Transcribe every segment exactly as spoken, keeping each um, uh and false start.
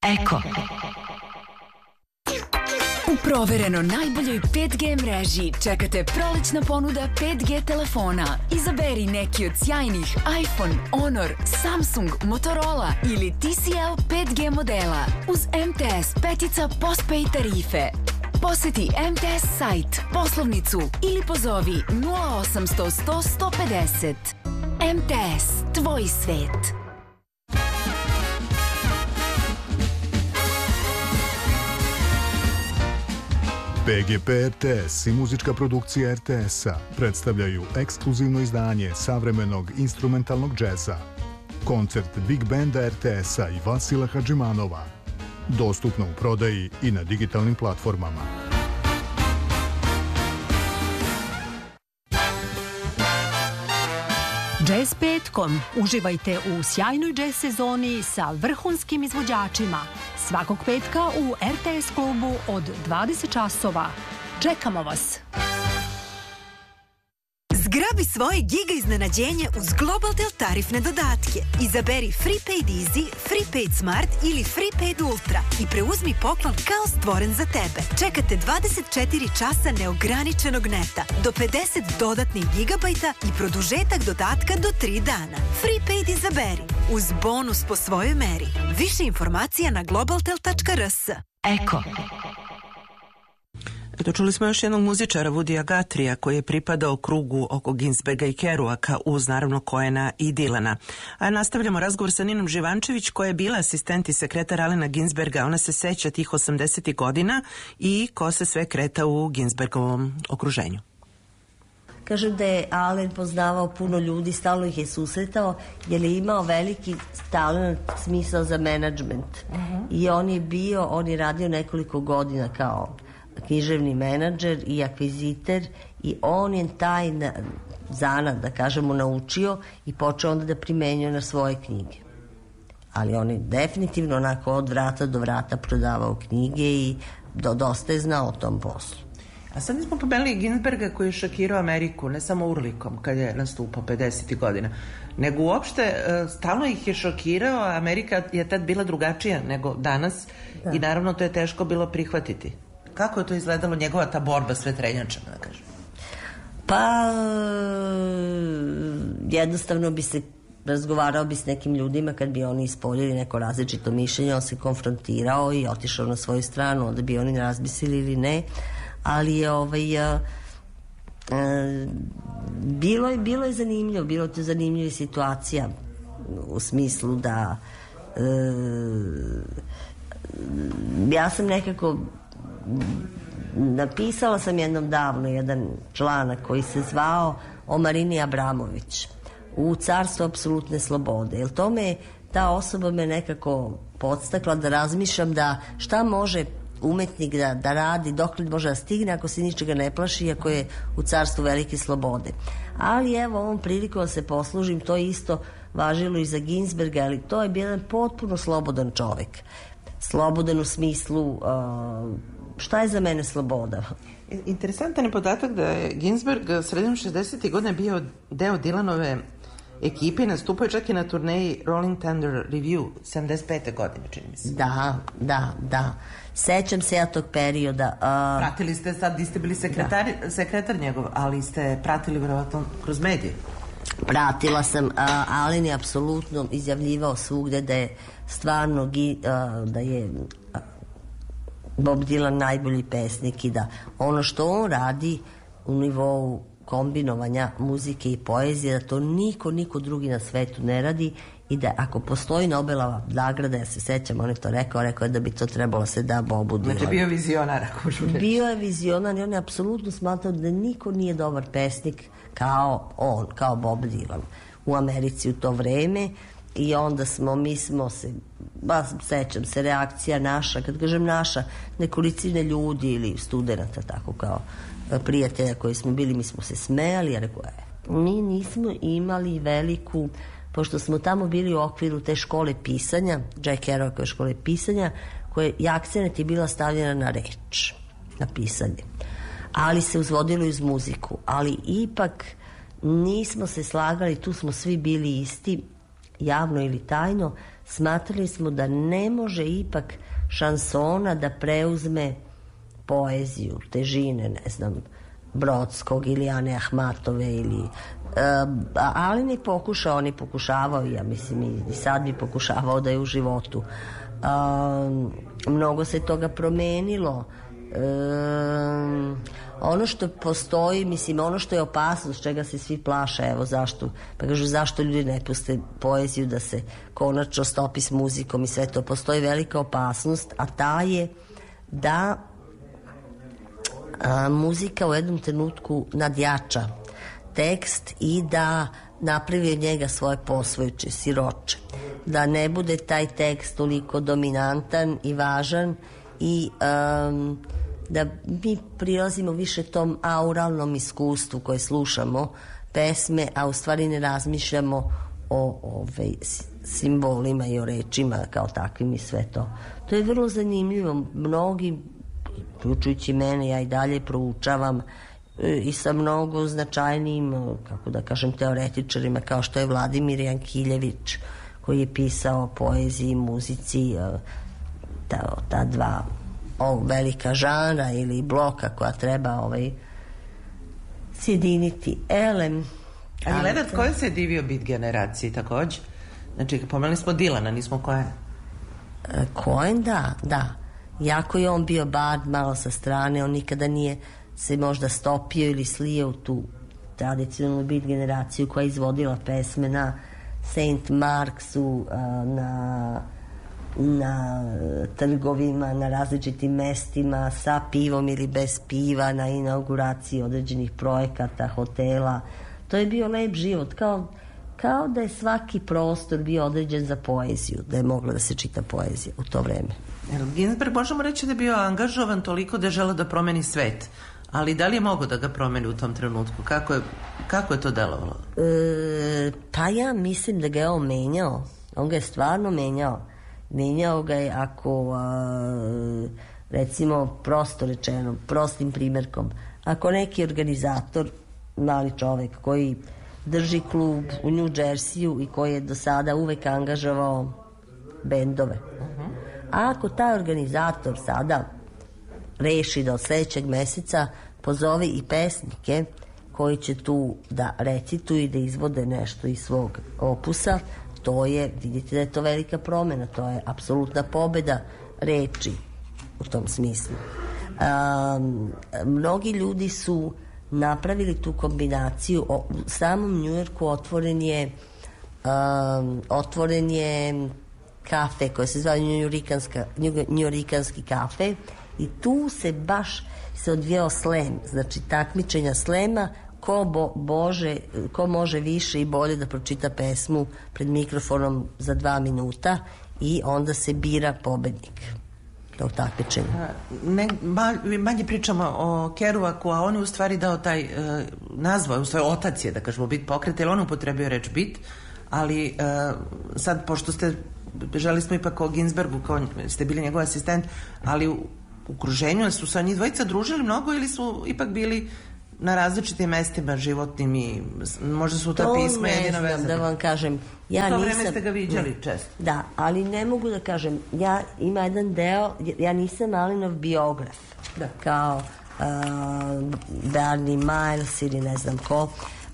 Eko. U provereno najboljoj pet G mreži čekate prolećna ponuda pet G telefona. Izaberi neki od sjajnih iPhone, Honor, Samsung, Motorola ili T C L pet G modela uz M T S petica postpaid tarife. Poseti M T S sajt, poslovnicu ili pozovi nula osamsto sto sto pedeset. M T S, tvoj svet. P G P R T S i muzička produkcija R T S-a predstavljaju ekskluzivno izdanje savremenog instrumentalnog džeza. Koncert Big Banda R T S-a i Vasila Hadžimanova. Dostupno u prodaji i na digitalnim platformama. Jazz petkom. Uživajte u sjajnoj jazz sezoni sa vrhunskim izvođačima. Svakog petka u R T S klubu od dvadeset časova. Čekamo vas! Zgrabi svoje giga iznenađenje uz Globaltel tarifne dodatke. Izaberi Freepaid Easy, Freepaid Smart ili Freepaid Ultra i preuzmi poklon kao stvoren za tebe. Čekate dvadeset četiri časa neograničenog neta, do pedeset dodatnih gigabajta i produžetak dodatka do tri dana. Freepaid izaberi, uz bonus po svojoj meri. Više informacija na globaltel tačka r s. Eko. Eto, čuli smo još jednog muzičara, Woodya Guthrieja, koji je pripadao krugu oko Ginsberga i Kerouaka uz naravno Cohena i Dylana. A nastavljamo razgovor sa Ninom Živančević, koja je bila asistent i sekretar Allena Ginsberga. Ona se seća tih osamdesetih godina i ko se sve kreta u Ginsbergovom okruženju. Kažem da je Allen poznavao puno ljudi, stalno ih je susretao, jer je imao veliki talent, smisao za menadžment. Uh-huh. I on je bio, on je radio nekoliko godina kao književni menadžer i akviziter i on je taj zanat, da kažemo, naučio i počeo onda da primenjuje na svoje knjige. Ali on je definitivno onako od vrata do vrata prodavao knjige i do, dosta je znao o tom poslu. A sad nismo pomenuli Ginsberga koji je šokirao Ameriku, ne samo urlikom kad je nastupao pedesetih godina, nego uopšte stalno ih je šokirao. Amerika je tad bila drugačija nego danas. Da. I naravno to je teško bilo prihvatiti. Kako je to izgledalo, njegova ta borba s vetrenjačama, da kažem? Pa, jednostavno bi se razgovarao bi s nekim ljudima kad bi oni ispoljili neko različito mišljenje, on se konfrontirao i otišao na svoju stranu, onda bi oni razmislili ili ne, ali je ovaj... A, a, bilo je, bilo je zanimljivo, bilo je to zanimljiva situacija u smislu da a, ja sam nekako napisala sam jednom davno jedan članak koji se zvao o Marini Abramović u Carstvu apsolutne slobode, jer to me, ta osoba me nekako podstakla da razmišljam da šta može umetnik da, da radi, dok li može da stigne ako se ničega ne plaši, ako je u carstvu velike slobode. Ali evo, ovom prilikom se poslužim, to isto važilo i za Ginsberga, ali to je bio jedan potpuno slobodan čovjek. Slobodan u smislu uh, šta je za mene sloboda. Interesantan je podatak da je Ginsberg sredinom šezdesetih godina bio deo Dylanove ekipe, nastupao je čak i na turneji Rolling Thunder Review sedamdeset pete godine, čini mi se. Da, da, da. Sećam se ja tog perioda. Uh, pratili ste, sad niste bili sekretar, sekretar njegov, ali ste pratili vjerovatno kroz medije. Pratila sam, uh, Allen je apsolutno izjavljivao svugde da je stvarno uh, da je uh, Bob Dylan najbolji pesnik i da ono što on radi u nivou kombinovanja muzike i poezije, da to niko, niko drugi na svetu ne radi i da ako postoji Nobelova nagrada, ja se sećam, on je to rekao, rekao je da bi to trebalo se da Bobu Dylanu. Znači bio vizionar, ako možu reći. Bio je vizionar i on je apsolutno smatrao da niko nije dobar pesnik kao on, kao Bob Dylan u Americi u to vreme. I onda smo, mi smo se, ba, sećam se, reakcija naša, kad kažem naša, nekolicine ljudi ili studenta, tako kao prijatelja koji smo bili, mi smo se smejali, ja rekao, e, mi nismo imali veliku, pošto smo tamo bili u okviru te škole pisanja, Jack Kerouacove škole pisanja, koje i akcenat je bila stavljena na reč, na pisanje, ali se uzvodilo iz muziku, ali ipak nismo se slagali, tu smo svi bili isti, javno ili tajno, smatrali smo da ne može ipak šansona da preuzme poeziju, težine, ne znam, Brodskog ili Ane Ahmatove ili... Uh, ali ne pokušao, on je pokušavao, ja mislim i, i sad bi pokušavao da je u životu. Uh, mnogo se toga promenilo. Um, ono što postoji, mislim, ono što je opasnost, čega se svi plaše, evo zašto, pa kažu zašto ljudi ne puste poeziju da se konačno stopi s muzikom i sve to, postoji velika opasnost, a ta je da a, muzika u jednom trenutku nadjača tekst i da napravi od njega svoje posvojuće, siroče, da ne bude taj tekst toliko dominantan i važan i um, da mi prilazimo više tom auralnom iskustvu koje slušamo pesme, a u stvari ne razmišljamo o ove, simbolima i o rečima kao takvim i sve to. To je vrlo zanimljivo. Mnogi, uključujući mene, ja i dalje proučavam i sa mnogo značajnijim, kako da kažem, teoretičarima kao što je Vladimir Jankiljević, koji je pisao poeziji, muzici, ta, ta dva ovog velika žanra ili bloka koja treba ovaj sjediniti. Elem. A Lenard Cohen se je divio Beat generaciji takođe? Znači, pomenuli smo Dilana, nismo Cohen. Cohen, da, da. Jako je on bio bard malo sa strane, on nikada nije se možda stopio ili slio u tu tradicionalnu Beat generaciju koja je izvodila pesme na Saint Marksu, na na trgovima, na različitim mestima, sa pivom ili bez piva, na inauguraciji određenih projekata, hotela. To je bio lep život, kao, kao da je svaki prostor bio određen za poeziju, da je mogla da se čita poezija u to vreme. Ginsberg, možemo reći da je bio angažovan toliko da je želeo da promeni svet, ali da li je mogo da ga promeni u tom trenutku? Kako je, kako je to delovalo? E, pa ja mislim da ga je on menjao. On ga je stvarno menjao. Menjao ga je ako, a, recimo, prosto rečeno, prostim primjerkom, ako neki organizator, mali čovek koji drži klub u New Jerseyu i koji je do sada uvek angažovao bendove, uh-huh. a ako taj organizator sada reši da od sledećeg meseca pozove i pesnike koji će tu da recituju i da izvode nešto iz svog opusa, to je, vidite da je to velika promjena, to je apsolutna pobeda reči u tom smislu. Um, mnogi ljudi su napravili tu kombinaciju. U samom Njujorku otvoren je um, otvoren je kafe koje se zove Njujorikanski kafe i tu se baš se odvijao slam, znači takmičenja slema ko, bo, bože, ko može više i bolje da pročita pesmu pred mikrofonom za dva minuta i onda se bira pobednik tog takmičenja. Ne, manje pričamo o Kerouacu, a on je u stvari dao taj uh, nazvao, u stvari otac je, da kažemo, Beat pokret, jer on upotrebio reč beat, ali uh, sad, pošto ste želi smo ipak o Ginsbergu, kao ste bili njegov asistent, ali u okruženju su sa njih dvojica družili mnogo ili su ipak bili na različitim mestima životnim i možda su ta pisma jedina veza? To ne znam da vam kažem. Ja u to nisam, vreme ste ga viđali često. Da, ali ne mogu da kažem. Ja ima jedan deo, ja nisam Alinov biograf. Da. Kao uh, Barney Miles ili ne znam ko, uh,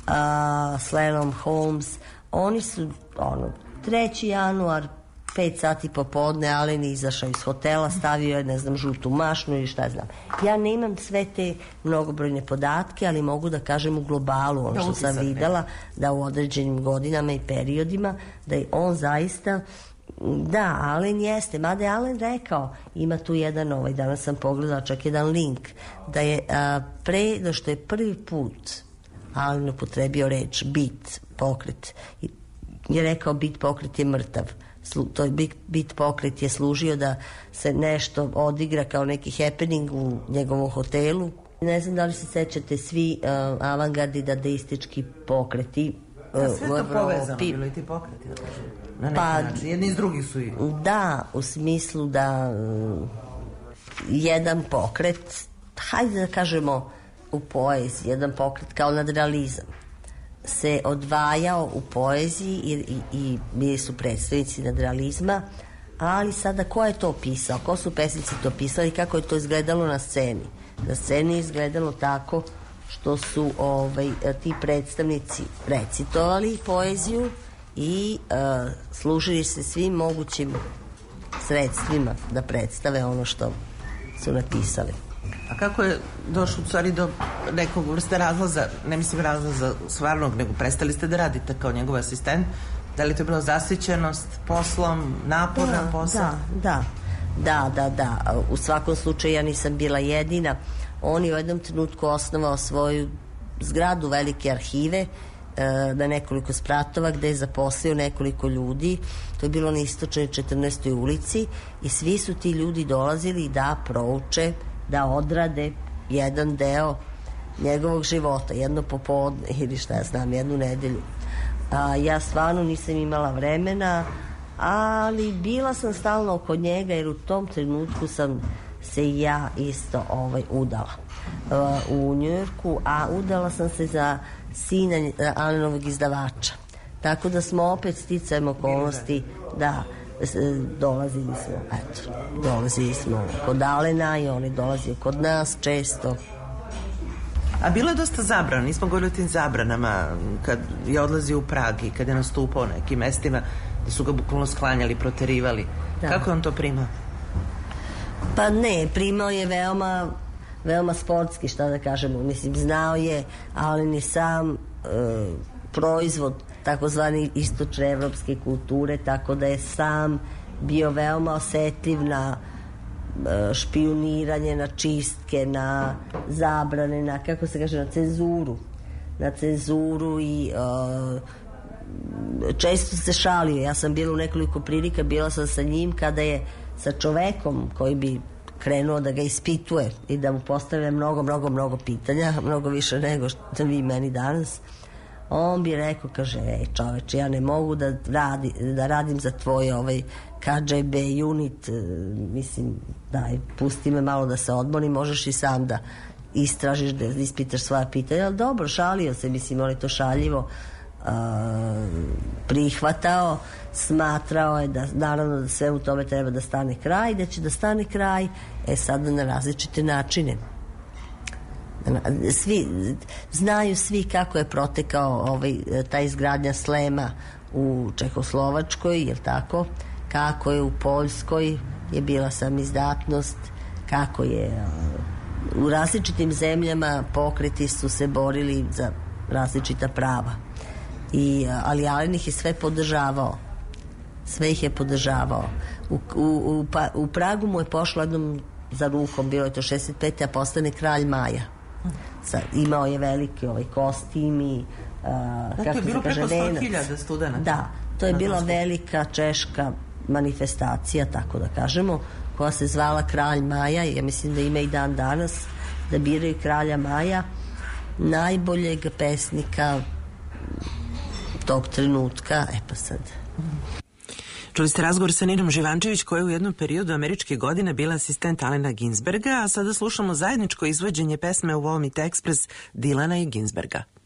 Slalom Holmes. Oni su, ono, treći januar, pet sati popodne, Alen je izašao iz hotela, stavio je, ne znam, žutu mašnu ili šta znam. Ja nemam sve te mnogobrojne podatke, ali mogu da kažem u globalu, ono što sam videla, da u određenim godinama i periodima, da je on zaista, da, Alen jeste, mada je Alen rekao, ima tu jedan, ovaj, danas sam pogledala čak jedan link, da je a, pre, da što je prvi put Alen upotrebio reč beat, pokret, je rekao beat pokret je mrtav. To je beat pokret je služio da se nešto odigra kao neki happening u njegovom hotelu. Ne znam da li se sećate svi uh, avangardni dadaistički pokreti uh, da, sve to povezano bilo i ti pokreti, da kažem, na neki pa, način. Jedni iz drugih su i... Da, u smislu da uh, jedan pokret, hajde da kažemo u poeziji, jedan pokret kao nadrealizam se odvajao u poeziji i, i, i bili su predstavnici nadrealizma, ali sada ko je to pisao, ko su pesnici to pisali, kako je to izgledalo na sceni. Na sceni je izgledalo tako što su ovaj, ti predstavnici recitovali poeziju i uh, služili se svim mogućim sredstvima da predstave ono što su napisali. A kako je došlo u stvari do nekog vrste razlaza, ne mislim razlaza stvarnog, nego prestali ste da radite kao njegov asistent? Da li to je bilo zasićenost poslom, naporan da, posao? Da, da, da, da, da. U svakom slučaju ja nisam bila jedina. On je u jednom trenutku osnovao svoju zgradu velike arhive na nekoliko spratova gde je zaposlio nekoliko ljudi. To je bilo na istočnoj četrnaestoj ulici i svi su ti ljudi dolazili da prouče, da odrade jedan deo njegovog života, jedno popodne ili šta ja znam, jednu nedelju. A, ja stvarno nisam imala vremena, ali bila sam stalno oko njega jer u tom trenutku sam se i ja isto ovaj, udala uh, u Njujorku, a udala sam se za sina Alenovog izdavača. Tako da smo opet sticajem okolnosti, da, dolazili smo, eto, dolazili smo kod Alena i on je dolazio kod nas često. A bilo je dosta zabrana, nismo govorili o tim zabranama kad je odlazio u Prag i kad je nastupao na nekim mestima da su ga bukvalno sklanjali, proterivali. Da. Kako je on to primao? Pa ne, primao je veoma veoma sportski, šta da kažemo, mislim, znao je, ali ni sam e, proizvod takozvani istočne evropske kulture, tako da je sam bio veoma osetljiv na e, špijuniranje, na čistke, na zabrane, na, kako se kaže, na cenzuru na cenzuru i e, često se šalio. Ja sam bila u nekoliko prilika, bila sam sa njim kada je sa čovekom koji bi krenuo da ga ispituje i da mu postavlja mnogo, mnogo, mnogo pitanja, mnogo više nego što vi meni danas. On bi rekao, kaže, ej čoveče, ja ne mogu da, radi, da radim za tvoj ovaj K G B unit, mislim, daj, pusti me malo da se odmorim, možeš i sam da istražiš, da ispitaš svoja pitanja, ali dobro, šalio se, mislim, on je to šaljivo Uh, prihvatao, smatrao je da naravno da sve u tome treba da stane kraj, da će da stane kraj e sada na različite načine. Svi, znaju svi kako je protekao ovaj, ta izgradnja slema u Čehoslovačkoj, jel tako? Kako je u Poljskoj je bila samizdatnost, kako je uh, u različitim zemljama pokreti su se borili za različita prava. I, ali Alen ih je sve podržavao, sve ih je podržavao. U, u, u, pa, u Pragu mu je pošlo jednom za rukom, bilo je to šezdeset pete a postane kralj Maja. Sa, imao je veliki ovaj kostim i uh, kako to je bilo preko sto hiljada studenta. Da, to je bila velika češka manifestacija, tako da kažemo, koja se zvala Kralj Maja i ja mislim da ima i dan danas, da biraju kralja Maja, najboljeg pesnika tog trenutka. E pa sad. Čuli ste razgovor sa Ninom Živančević, koja je u jednom periodu američke godine bila asistent Alena Ginsberga, a sada slušamo zajedničko izvođenje pesme U Volmite Express Dilana i Ginsberga.